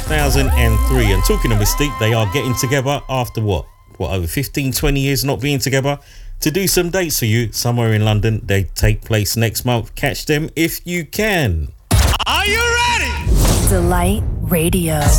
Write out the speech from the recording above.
2003. And talking of Mystique, they are getting together after what, over 15, 20 years not being together, to do some dates for you somewhere in London. They take place next month. Catch them if you can. Are you ready? Delight Radio.